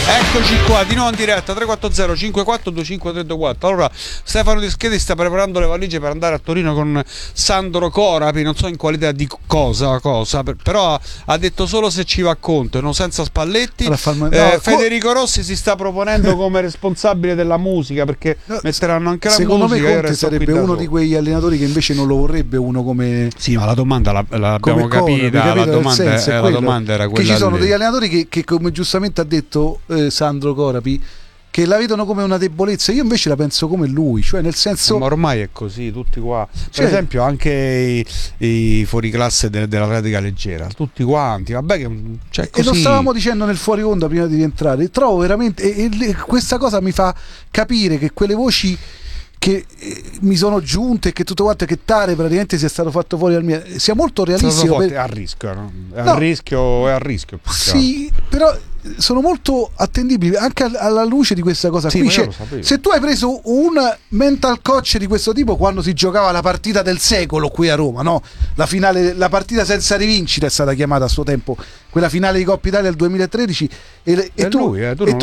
Eccoci qua, di nuovo in diretta 340 54 25 34. Allora, Stefano Dischetti sta preparando le valigie per andare a Torino con Sandro Corapi, non so in qualità di cosa, però ha detto solo se ci va Conte, no, senza Spalletti. Federico Rossi si sta proponendo come responsabile della musica, perché metteranno anche la secondo musica. Secondo me Conte sarebbe uno di quegli allenatori che invece non lo vorrebbe uno come... Sì, ma la domanda l'abbiamo capita, la domanda era quella. Che ci sono degli allenatori che come giustamente ha detto Sandro Corapi, che la vedono come una debolezza. Io invece la penso come lui, cioè nel senso, ma ormai è così, tutti qua, per esempio anche i fuoriclasse dell'atletica leggera, tutti quanti, vabbè, così. E lo stavamo dicendo nel fuori onda prima di rientrare, trovo veramente, e questa cosa mi fa capire che quelle voci che mi sono giunte, che tutto quanto, che Tare praticamente sia stato fatto fuori dal mio, sia molto realistico, è a rischio, no? È a rischio. Sì, però sono molto attendibili anche alla luce di questa cosa qui. Cioè, se tu hai preso un mental coach di questo tipo quando si giocava la partita del secolo qui a Roma, no? La finale, la partita senza rivincita è stata chiamata a suo tempo, quella finale di Coppa Italia del 2013, e tu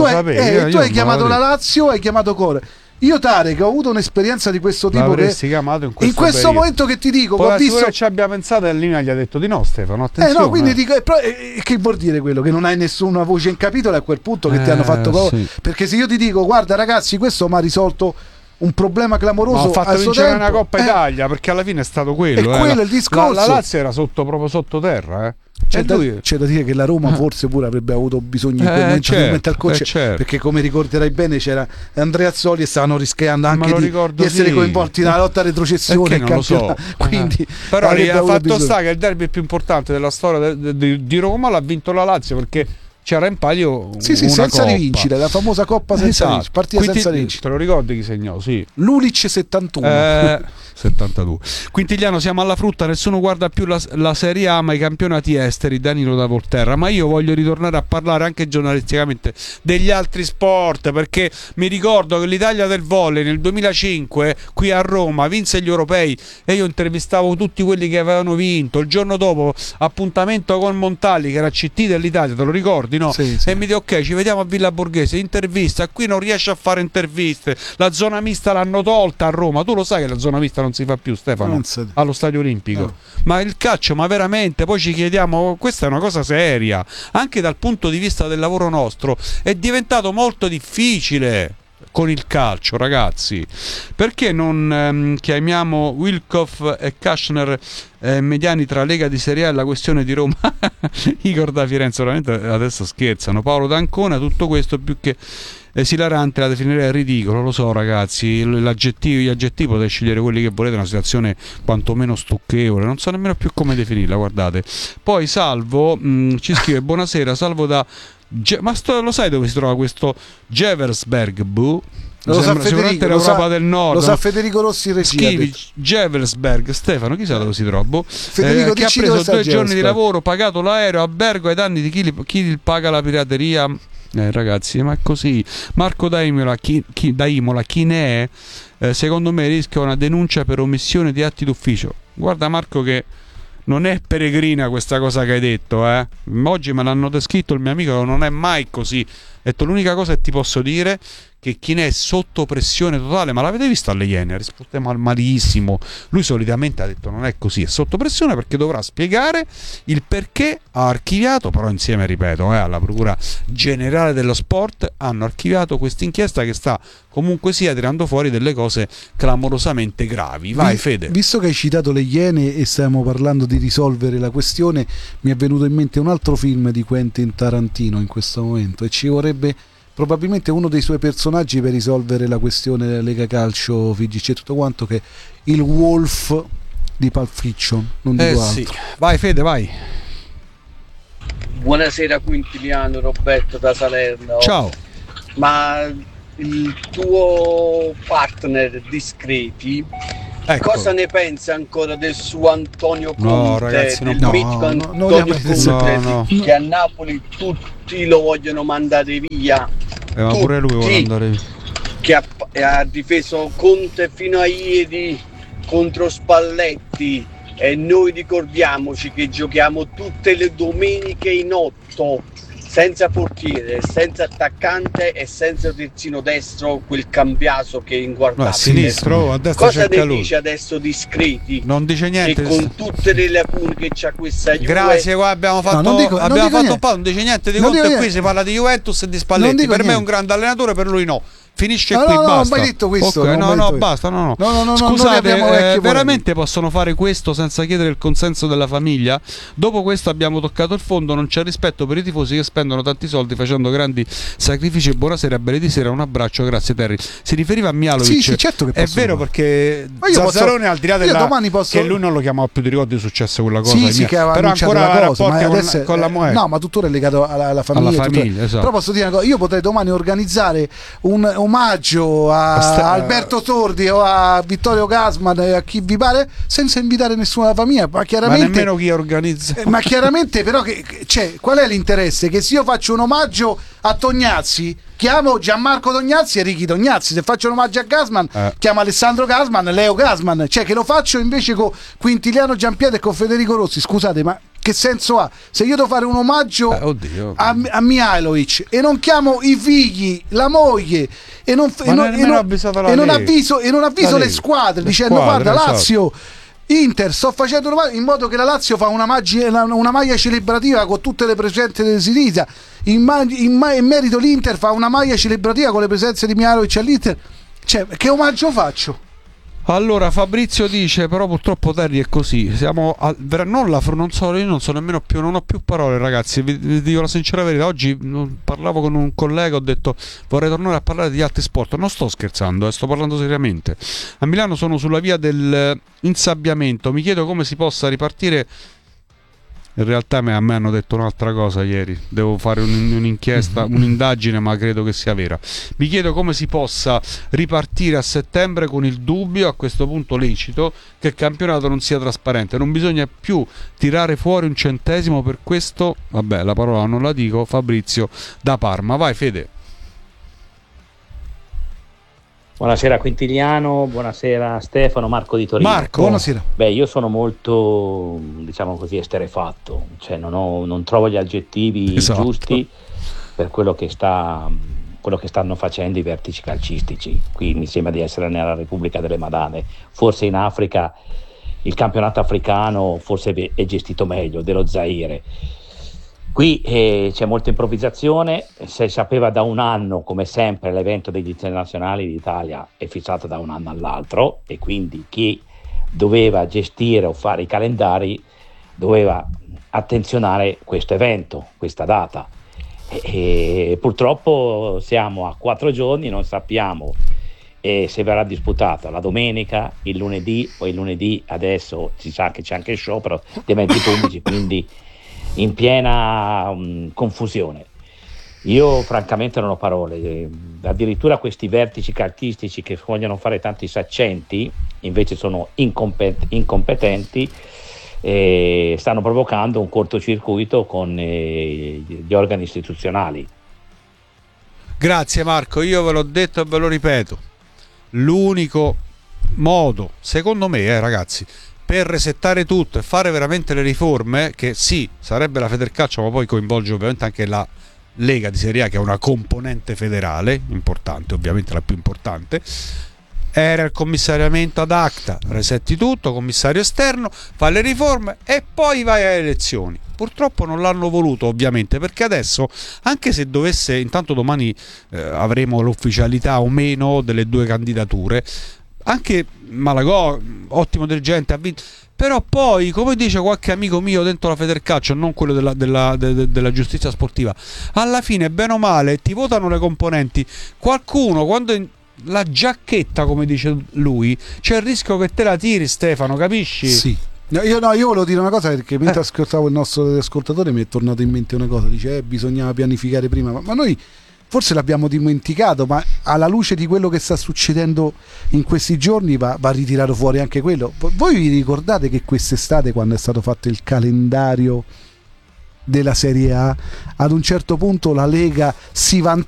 hai chiamato la Lazio, hai chiamato Core. Io Tare, che ho avuto un'esperienza di questo tipo, chiamato in questo momento che ti dico, poi ho visto che ci abbia pensato e Lina gli ha detto di no, Stefano, attenzione. No, quindi dico, che vuol dire quello? Che non hai nessuna voce in capitolo, è a quel punto che ti hanno fatto sì. Perché se io ti dico, guarda ragazzi, questo mi ha risolto un problema clamoroso, ha fatto vincere una Coppa Italia, perché alla fine è stato quello. E quello è il discorso. La Lazio era proprio sottoterra, C'è da dire che la Roma forse pure avrebbe avuto bisogno di quel momento di mental coach, perché come ricorderai bene c'era Andrea Azzoli e stavano rischiando anche di essere coinvolti nella lotta a retrocessione, non lo so. Quindi però ha fatto sta che il derby più importante della storia di Roma l'ha vinto la Lazio, perché c'era in palio senza rivincita, la famosa Coppa senza vincita, partita senza vincita. Te lo ricordi chi segnò? Sì. Lulic 71. 72. Quintigliano, siamo alla frutta, nessuno guarda più la Serie A ma i campionati esteri. Danilo da Volterra. Ma io voglio ritornare a parlare anche giornalisticamente degli altri sport, perché mi ricordo che l'Italia del volley nel 2005 qui a Roma vinse gli europei e io intervistavo tutti quelli che avevano vinto. Il giorno dopo appuntamento con Montali, che era CT dell'Italia, te lo ricordi, no? Sì. E mi dice ok, ci vediamo a Villa Borghese, intervista. Qui non riesce a fare interviste, la zona mista l'hanno tolta a Roma. Tu lo sai che la zona mista non si fa più, Stefano, allo Stadio Olimpico. No. Ma il calcio, ma veramente, poi ci chiediamo, questa è una cosa seria, anche dal punto di vista del lavoro nostro è diventato molto difficile con il calcio, ragazzi. Perché non chiamiamo Wilkoff e Kashner mediani tra Lega di Serie A e la questione di Roma? Igor da Firenze, veramente adesso scherzano. Paolo D'Ancona, tutto questo più che esilarante la definirei ridicolo, lo so ragazzi, gli aggettivi potete scegliere quelli che volete, è una situazione quantomeno stucchevole, non so nemmeno più come definirla, guardate. Poi Salvo ci scrive buonasera, Salvo da lo sai dove si trova questo Gevelsberg? Lo sa Federico, l'Europa del Nord. Lo sa Federico Rossi regia. Scrivi Gevelsberg, Stefano, chissà dove si trova. Federico, che ha preso 2 giorni di lavoro, pagato l'aereo, albergo ai danni di chi paga la pirateria. Ragazzi, ma è così. Marco da Imola, chi ne è? Secondo me rischia una denuncia per omissione di atti d'ufficio. Guarda Marco che non è peregrina questa cosa che hai detto, oggi me l'hanno descritto il mio amico, non è mai così. Ho detto l'unica cosa che ti posso dire che chi ne è sotto pressione totale, ma l'avete visto alle Iene? Ha risposto malissimo. Lui solitamente ha detto non è così, è sotto pressione perché dovrà spiegare il perché ha archiviato, però insieme, ripeto, alla Procura Generale dello Sport hanno archiviato questa inchiesta che sta comunque sia tirando fuori delle cose clamorosamente gravi. Vai Fede. Visto che hai citato le Iene e stiamo parlando di risolvere la questione, mi è venuto in mente un altro film di Quentin Tarantino in questo momento, e ci vorrebbe probabilmente uno dei suoi personaggi per risolvere la questione Lega Calcio, FIGC e tutto quanto, che è il Wolf di Pulp Fiction, non dico altro. Sì. Vai Fede, vai. Buonasera Quintiliano, Roberto da Salerno. Ciao. Ma il tuo partner Discreti, ecco, cosa ne pensa ancora del suo Antonio Conte? No, ragazzi, del mitico Antonio Conte, che a Napoli tutti lo vogliono mandare via, ma pure lui vuole andare via, che ha difeso Conte fino a ieri contro Spalletti, e noi ricordiamoci che giochiamo tutte le domeniche in 8 senza portiere, senza attaccante e senza terzino destro, quel Cambiaso che è inguardabile. A sinistro, a destra cosa cerca ne lui. dice adesso di Scriti? Non dice niente. Che con tutte le lacune che c'ha questa Juve... Grazie, qua abbiamo fatto non dice niente di Conte, qui si parla di Juventus e di Spalletti. Per me è un grande allenatore, per lui no. Finisce qui, basta. Non ho mai detto questo. Okay, basta. No. Scusate, veramente possono fare questo senza chiedere il consenso della famiglia? Dopo questo abbiamo toccato il fondo, non c'è rispetto per i tifosi che spendono tanti soldi facendo grandi sacrifici. Buonasera, belli di sera, un abbraccio, grazie Terry. Si riferiva a Mialovic. Sì, certo che è vero, perché Zazzarone, al di là della che lui non lo chiamava più, ti ricordi, è successo quella cosa? Sì, che aveva però ancora la cosa, ma adesso con la Moe. No, ma tuttora è legato alla famiglia, esatto. Però posso dire una cosa, io potrei domani organizzare un omaggio a Alberto Sordi o a Vittorio Gassman, a chi vi pare, senza invitare nessuno della famiglia, ma chiaramente, ma nemmeno chi organizza. Ma chiaramente però qual è l'interesse? Che se io faccio un omaggio a Tognazzi, chiamo Gianmarco Tognazzi e Ricky Tognazzi. Se faccio un omaggio a Gassman, chiamo Alessandro Gassman, Leo Gassman. Cioè, che lo faccio invece con Quintiliano Giampietro e con Federico Rossi. Scusate, ma che senso ha? Se io devo fare un omaggio a Mihajlovic e non chiamo i figli, la moglie e non avviso le squadre dicendo guarda, Lazio, Inter, sto facendo in modo che la Lazio fa una maglia celebrativa con tutte le presenze del Sirisa, in merito l'Inter fa una maglia celebrativa con le presenze di Mihajlovic all'Inter. Cioè, che omaggio faccio? Allora Fabrizio dice, però purtroppo Terry è così, siamo non so nemmeno più, non ho più parole, ragazzi, vi dico la sincera verità. Oggi parlavo con un collega, ho detto vorrei tornare a parlare di altri sport, non sto scherzando, sto parlando seriamente. A Milano sono sulla via del insabbiamento, mi chiedo come si possa ripartire. In realtà a me hanno detto un'altra cosa ieri, devo fare un'inchiesta, un'indagine, ma credo che sia vera. Mi chiedo come si possa ripartire a settembre con il dubbio, a questo punto lecito, che il campionato non sia trasparente. Non bisogna più tirare fuori un centesimo per questo, vabbè, la parola non la dico, Fabrizio da Parma. Vai Fede. Buonasera Quintiliano, buonasera Stefano, Marco di Torino. Marco, buonasera. Beh, io sono molto, diciamo così, esterefatto, cioè non trovo gli aggettivi giusti per quello che stanno facendo i vertici calcistici. Qui mi sembra di essere nella Repubblica delle Madane, forse in Africa il campionato africano forse è gestito meglio dello Zaire. Qui c'è molta improvvisazione, si sapeva da un anno, come sempre l'evento degli internazionali d'Italia è fissato da un anno all'altro, e quindi chi doveva gestire o fare i calendari doveva attenzionare questo evento, questa data. E purtroppo siamo a 4 giorni, non sappiamo se verrà disputato la domenica, il lunedì, o il lunedì adesso si sa che c'è anche il sciopero dei mezzi pubblici, quindi in piena confusione. Io francamente non ho parole, addirittura questi vertici calcistici che vogliono fare tanti saccenti invece sono incompetenti e stanno provocando un cortocircuito con gli organi istituzionali. Grazie Marco, io ve l'ho detto e ve lo ripeto, l'unico modo, secondo me, ragazzi, per resettare tutto e fare veramente le riforme, che sì, sarebbe la Federcalcio, ma poi coinvolge ovviamente anche la Lega di Serie A, che è una componente federale importante, ovviamente la più importante, era il commissariamento ad acta, resetti tutto, commissario esterno, fa le riforme e poi vai alle elezioni. Purtroppo non l'hanno voluto, ovviamente, perché adesso, anche se dovesse, intanto domani avremo l'ufficialità o meno delle 2 candidature, anche Malagò, ottimo dirigente, ha vinto, però poi, come dice qualche amico mio dentro la Federcalcio, non quello della giustizia sportiva, alla fine, bene o male, ti votano le componenti. Qualcuno, quando la giacchetta, come dice lui, c'è il rischio che te la tiri, Stefano, capisci? Sì. Io volevo dire una cosa, perché mentre ascoltavo il nostro ascoltatore mi è tornato in mente una cosa, dice bisognava pianificare prima, ma noi forse l'abbiamo dimenticato, ma alla luce di quello che sta succedendo in questi giorni va ritirato fuori anche quello. Voi vi ricordate che quest'estate, quando è stato fatto il calendario della Serie A, ad un certo punto la Lega si vantava